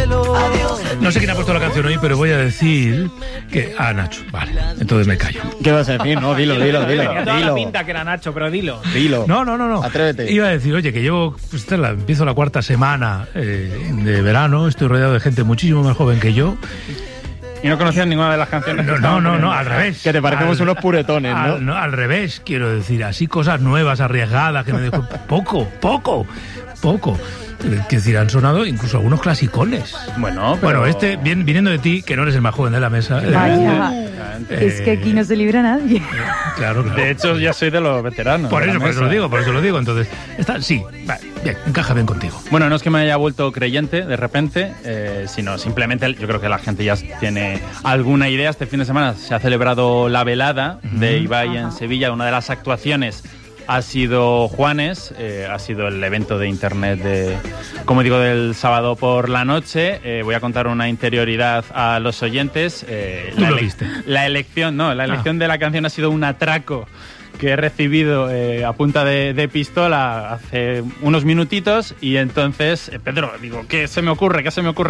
No sé quién ha puesto la canción hoy, pero voy a decir que... Nacho, vale, entonces me callo. ¿Qué vas a decir? No, dilo. Tenía toda la pinta que era Nacho, pero dilo. No. Atrévete. Iba a decir, oye, que llevo... empiezo la 4ª semana de verano, estoy rodeado de gente muchísimo más joven que yo. ¿Y no conocías ninguna de las canciones? No, al revés. Que te parecemos unos puretones, ¿no? No, al revés, quiero decir, así cosas nuevas, arriesgadas, que me dejo... Poco. Quiero decir, han sonado incluso algunos clasicones. Bueno, pero... viniendo de ti, que no eres el más joven de la mesa. Vaya, es que aquí no se libra nadie. Claro. De hecho, ya soy de los veteranos. Por eso lo digo. Entonces, sí, bien, encaja bien contigo. Bueno, no es que me haya vuelto creyente de repente, sino simplemente yo creo que la gente ya tiene alguna idea. Este fin de semana se ha celebrado la velada de Ibai en Sevilla. Una de las actuaciones ha sido Juanes, ha sido el evento de internet del sábado por la noche. Voy a contar una interioridad a los oyentes. ¿Tú lo viste? La elección de la canción ha sido un atraco que he recibido a punta de pistola hace unos minutitos, y entonces, Pedro, digo, ¿qué se me ocurre?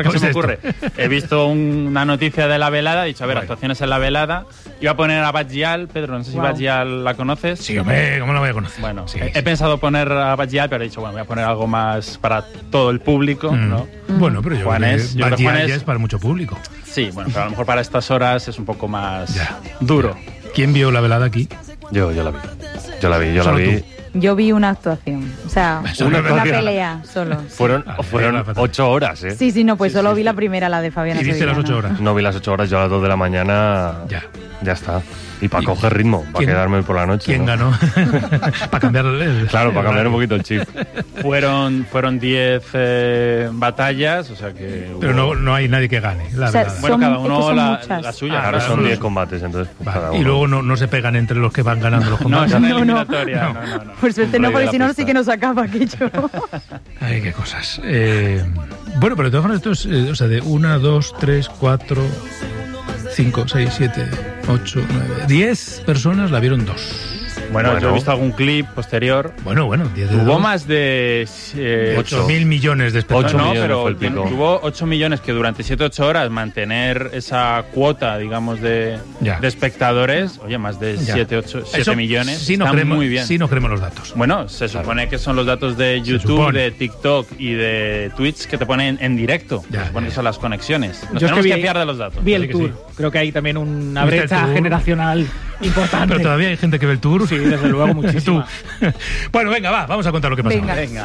He visto una noticia de la velada, he dicho, a ver, actuaciones en la velada. Iba a poner a Batgial, Pedro, no sé si Batgial la conoces. Sí, hombre, ¿cómo la voy a conocer? Bueno, he pensado poner a Batgial, pero he dicho, bueno, voy a poner algo más para todo el público, ¿no? Bueno, pero yo Juanes, creo que Batgial ya es para mucho público. Sí, bueno, pero a lo mejor para estas horas es un poco más duro. ¿Quién vio la velada aquí? Yo la vi. Yo vi una actuación, o sea, una pelea solo. Fueron 8 horas, ¿eh? Sí, no, pues solo vi la primera, la de Fabiana ¿Y viste Sevillano. las 8 horas? No vi las 8 horas, yo a las 2 de la mañana ya está. Y para coger ritmo, para quedarme hoy por la noche. ¿Quién ganó? Para cambiar Claro, para cambiar un poquito el chip. Fueron 10 batallas, o sea que... Pero no hay nadie que gane, la verdad. Bueno, cada uno la suya. Ahora son 10 combates, entonces cada uno. Y luego no se pegan entre los que van ganando los combates. No, es una eliminatoria. No. Por suerte no, porque si no, sí que nos acaba aquello. Ay, qué cosas. Bueno, pero de todas formas esto es, de 1, 2, 3, 4, 5, 6, 7, 8, 9, 10 personas la vieron 2. Bueno, yo he visto algún clip posterior. Bueno, 10 de Hubo 2. Más de 8.000 millones de espectadores. 8 millones pero fue el pico. hubo 8 millones que durante 7-8 horas mantener esa cuota, digamos, de espectadores. Oye, más de 7 millones. Sí, está muy bien. Sí, no creemos los datos. Bueno, se supone que son los datos de YouTube, de TikTok y de Twitch que te ponen en directo. Bueno, son las conexiones. Nos tenemos que fiar de los datos. Vi el tour. Sí. Creo que hay también una brecha generacional importante. Pero todavía hay gente que ve el tour. Sí, desde luego, muchísimo. Bueno, venga, vamos a contar lo que pasa. Venga.